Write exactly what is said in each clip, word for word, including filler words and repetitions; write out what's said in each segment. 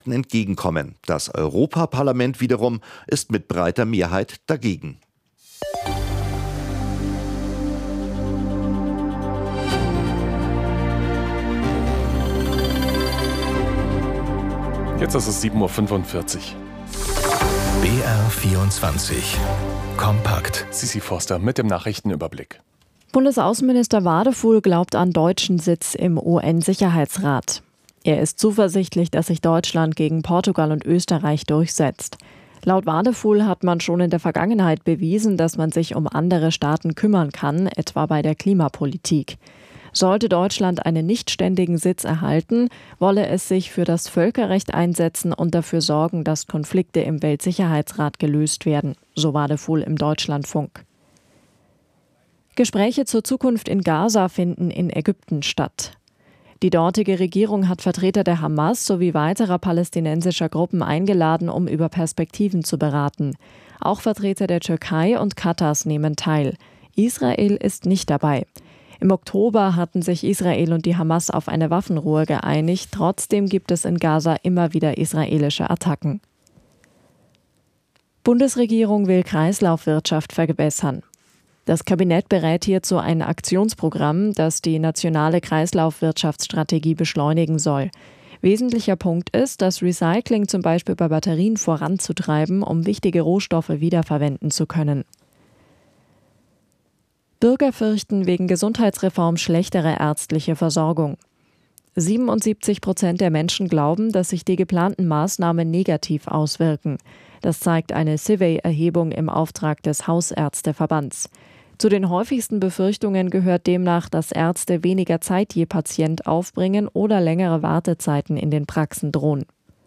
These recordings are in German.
entgegenkommen. Das Europaparlament wiederum ist mit breiter Mehrheit dagegen. Jetzt ist es sieben Uhr fünfundvierzig. B R vierundzwanzig. Kompakt. Sissi Forster mit dem Nachrichtenüberblick. Bundesaußenminister Wadefuhl glaubt an deutschen Sitz im U N-Sicherheitsrat. Er ist zuversichtlich, dass sich Deutschland gegen Portugal und Österreich durchsetzt. Laut Wadefuhl hat man schon in der Vergangenheit bewiesen, dass man sich um andere Staaten kümmern kann, etwa bei der Klimapolitik. Sollte Deutschland einen nichtständigen Sitz erhalten, wolle es sich für das Völkerrecht einsetzen und dafür sorgen, dass Konflikte im Weltsicherheitsrat gelöst werden, so Wadefuhl im Deutschlandfunk. Gespräche zur Zukunft in Gaza finden in Ägypten statt. Die dortige Regierung hat Vertreter der Hamas sowie weiterer palästinensischer Gruppen eingeladen, um über Perspektiven zu beraten. Auch Vertreter der Türkei und Katars nehmen teil. Israel ist nicht dabei. Im Oktober hatten sich Israel und die Hamas auf eine Waffenruhe geeinigt. Trotzdem gibt es in Gaza immer wieder israelische Attacken. Bundesregierung will Kreislaufwirtschaft verbessern. Das Kabinett berät hierzu ein Aktionsprogramm, das die nationale Kreislaufwirtschaftsstrategie beschleunigen soll. Wesentlicher Punkt ist, das Recycling zum Beispiel bei Batterien voranzutreiben, um wichtige Rohstoffe wiederverwenden zu können. Bürger fürchten wegen Gesundheitsreform schlechtere ärztliche Versorgung. siebenundsiebzig Prozent der Menschen glauben, dass sich die geplanten Maßnahmen negativ auswirken. Das zeigt eine Survey-Erhebung im Auftrag des Hausärzteverbands. Zu den häufigsten Befürchtungen gehört demnach, dass Ärzte weniger Zeit je Patient aufbringen oder längere Wartezeiten in den Praxen drohen.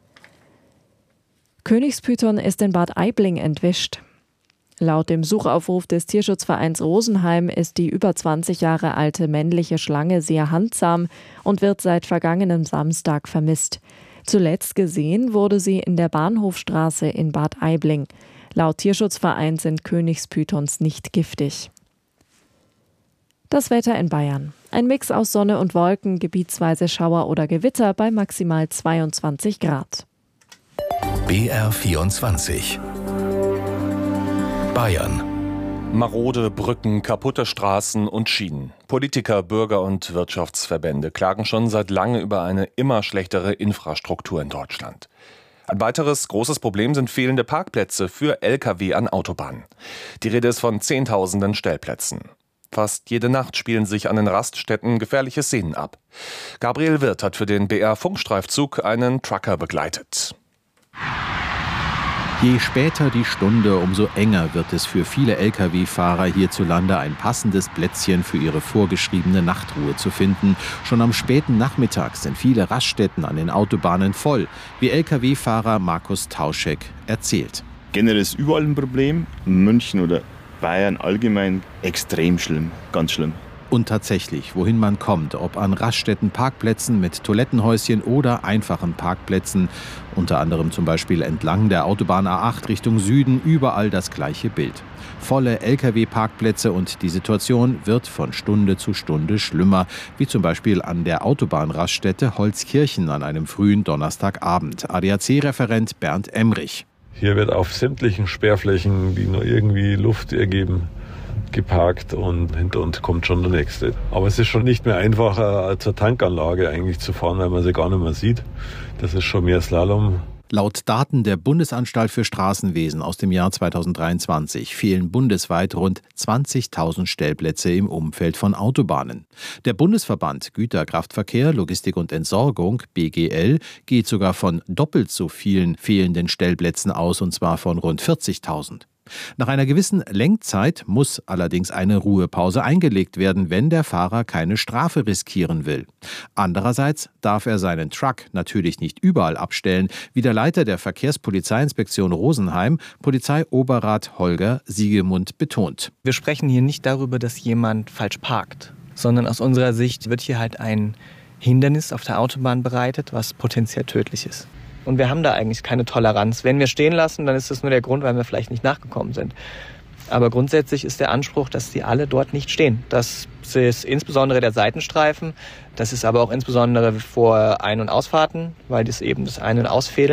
Königspython ist in Bad Aibling entwischt. Laut dem Suchaufruf des Tierschutzvereins Rosenheim ist die über zwanzig Jahre alte männliche Schlange sehr handsam und wird seit vergangenem Samstag vermisst. Zuletzt gesehen wurde sie in der Bahnhofstraße in Bad Aibling. Laut Tierschutzverein sind Königspythons nicht giftig. Das Wetter in Bayern. Ein Mix aus Sonne und Wolken, gebietsweise Schauer oder Gewitter bei maximal zweiundzwanzig Grad. B R vierundzwanzig. Bayern. Marode Brücken, kaputte Straßen und Schienen. Politiker, Bürger und Wirtschaftsverbände klagen schon seit lange über eine immer schlechtere Infrastruktur in Deutschland. Ein weiteres großes Problem sind fehlende Parkplätze für L K W an Autobahnen. Die Rede ist von Zehntausenden Stellplätzen. Fast jede Nacht spielen sich an den Raststätten gefährliche Szenen ab. Gabriel Wirth hat für den B R-Funkstreifzug einen Trucker begleitet. Je später die Stunde, umso enger wird es für viele L K W-Fahrer hierzulande, ein passendes Plätzchen für ihre vorgeschriebene Nachtruhe zu finden. Schon am späten Nachmittag sind viele Raststätten an den Autobahnen voll, wie L K W-Fahrer Markus Tauschek erzählt. Generell ist überall ein Problem. München oder Bayern allgemein extrem schlimm, ganz schlimm. Und tatsächlich, wohin man kommt, ob an Raststätten, Parkplätzen mit Toilettenhäuschen oder einfachen Parkplätzen, unter anderem zum Beispiel entlang der Autobahn A acht Richtung Süden, überall das gleiche Bild. Volle L K W-Parkplätze und die Situation wird von Stunde zu Stunde schlimmer, wie zum Beispiel an der Autobahnraststätte Holzkirchen an einem frühen Donnerstagabend. A D A C-Referent Bernd Emrich. Hier wird auf sämtlichen Sperrflächen, die nur irgendwie Luft ergeben, geparkt und hinter uns kommt schon der nächste. Aber es ist schon nicht mehr einfacher, zur Tankanlage eigentlich zu fahren, weil man sie gar nicht mehr sieht. Das ist schon mehr Slalom. Laut Daten der Bundesanstalt für Straßenwesen aus dem Jahr zweitausenddreiundzwanzig fehlen bundesweit rund zwanzigtausend Stellplätze im Umfeld von Autobahnen. Der Bundesverband Güterkraftverkehr, Logistik und Entsorgung, B G L, geht sogar von doppelt so vielen fehlenden Stellplätzen aus, und zwar von rund vierzigtausend. Nach einer gewissen Lenkzeit muss allerdings eine Ruhepause eingelegt werden, wenn der Fahrer keine Strafe riskieren will. Andererseits darf er seinen Truck natürlich nicht überall abstellen, wie der Leiter der Verkehrspolizeiinspektion Rosenheim, Polizeioberrat Holger Siegemund, betont. Wir sprechen hier nicht darüber, dass jemand falsch parkt, sondern aus unserer Sicht wird hier halt ein Hindernis auf der Autobahn bereitet, was potenziell tödlich ist. Und wir haben da eigentlich keine Toleranz. Wenn wir stehen lassen, dann ist das nur der Grund, weil wir vielleicht nicht nachgekommen sind. Aber grundsätzlich ist der Anspruch, dass die alle dort nicht stehen. Das Das ist insbesondere der Seitenstreifen. Das ist aber auch insbesondere vor Ein- und Ausfahrten, weil das eben das Ein- und Ausfädeln